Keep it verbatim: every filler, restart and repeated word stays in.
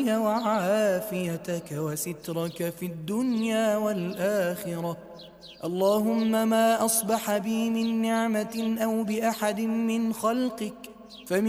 وعافيتك وسترك في الدنيا والآخرة. اللهم ما أصبح بي من نعمة أو بأحد من خلقك فمن